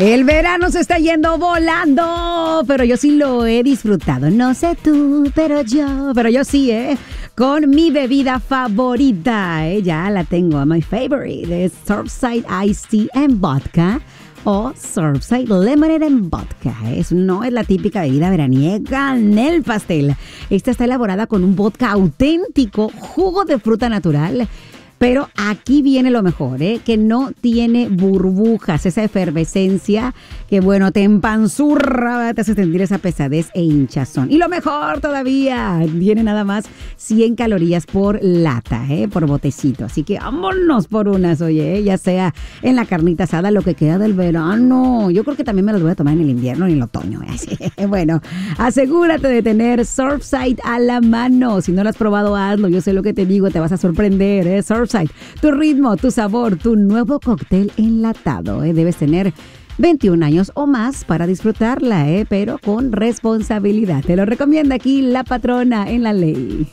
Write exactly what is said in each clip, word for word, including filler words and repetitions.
El verano se está yendo volando, pero yo sí lo he disfrutado. No sé tú, pero yo, pero yo sí, ¿eh? Con mi bebida favorita, ¿eh? Ya la tengo, my favorite, es Surfside Iced Tea and Vodka o Surfside Lemonade and Vodka. Es, no es la típica bebida veraniega en el pastel. Esta está elaborada con un vodka auténtico, jugo de fruta natural. Pero aquí viene lo mejor, ¿eh? Que no tiene burbujas, esa efervescencia que, bueno, te empanzurra, te hace sentir esa pesadez e hinchazón. Y lo mejor todavía, tiene nada más cien calorías por lata, ¿eh? Por botecito. Así que vámonos por unas, oye, ¿eh? Ya sea en la carnita asada, lo que queda del verano. Yo creo que también me las voy a tomar en el invierno y en el otoño. ¿eh? Así, bueno, asegúrate de tener Surfside a la mano. Si no lo has probado, hazlo. Yo sé lo que te digo, te vas a sorprender, ¿eh? Surfside. Tu ritmo, tu sabor, tu nuevo cóctel enlatado. ¿eh? Debes tener veintiún años o más para disfrutarla, ¿eh? Pero con responsabilidad. Te lo recomienda aquí la patrona en la ley.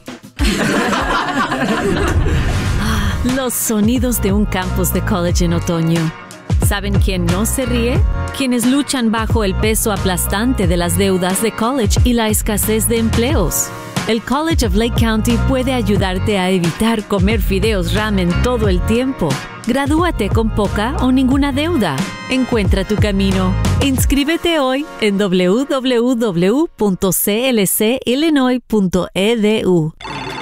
Los sonidos de un campus de college en otoño. ¿Saben quién no se ríe? Quienes luchan bajo el peso aplastante de las deudas de college y la escasez de empleos. El College of Lake County puede ayudarte a evitar comer fideos ramen todo el tiempo. Gradúate con poca o ninguna deuda. Encuentra tu camino. Inscríbete hoy en w w w punto c l c illinois punto e d u.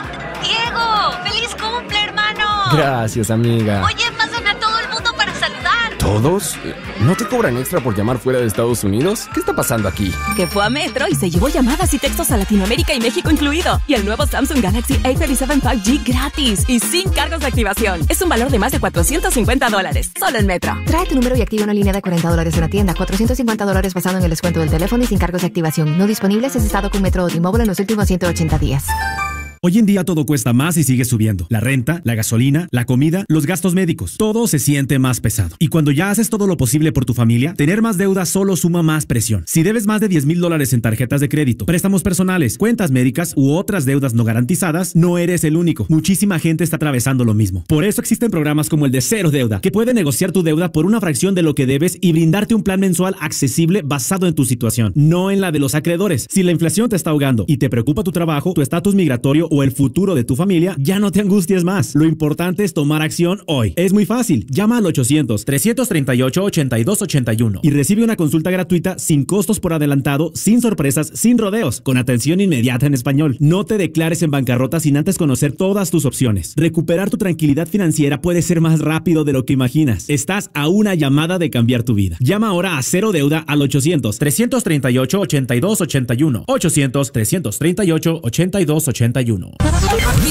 ¡Diego! ¡Feliz cumple, hermano! Gracias, amiga. Oye, pasan a todo el mundo para saludar. ¿Todos? ¿No te cobran extra por llamar fuera de Estados Unidos? ¿Qué está pasando aquí? Que fue a Metro y se llevó llamadas y textos a Latinoamérica y México incluido. Y el nuevo Samsung Galaxy A treinta y siete cinco G gratis y sin cargos de activación. Es un valor de más de cuatrocientos cincuenta dólares. Solo en Metro. Trae tu número y activa una línea de cuarenta dólares en la tienda. cuatrocientos cincuenta dólares basado en el descuento del teléfono y sin cargos de activación. No disponible si has estado con Metro o T-Mobile en los últimos ciento ochenta días. Hoy en día todo cuesta más y sigue subiendo. La renta, la gasolina, la comida, los gastos médicos. Todo se siente más pesado. Y cuando ya haces todo lo posible por tu familia, tener más deuda solo suma más presión. Si debes más de diez mil dólares en tarjetas de crédito, préstamos personales, cuentas médicas u otras deudas no garantizadas, no eres el único. Muchísima gente está atravesando lo mismo. Por eso existen programas como el de Cero Deuda, que puede negociar tu deuda por una fracción de lo que debes y brindarte un plan mensual accesible basado en tu situación, no en la de los acreedores. Si la inflación te está ahogando y te preocupa tu trabajo, tu estatus migratorio o el futuro de tu familia, ya no te angusties más. Lo importante es tomar acción hoy. Es muy fácil. Llama al ochocientos, trescientos treinta y ocho, ochenta y dos ochenta y uno y recibe una consulta gratuita sin costos por adelantado, sin sorpresas, sin rodeos, con atención inmediata en español. No te declares en bancarrota sin antes conocer todas tus opciones. Recuperar tu tranquilidad financiera puede ser más rápido de lo que imaginas. Estás a una llamada de cambiar tu vida. Llama ahora a Cero Deuda al ochocientos, trescientos treinta y ocho, ochenta y dos ochenta y uno. ochocientos, trescientos treinta y ocho, ochenta y dos ochenta y uno.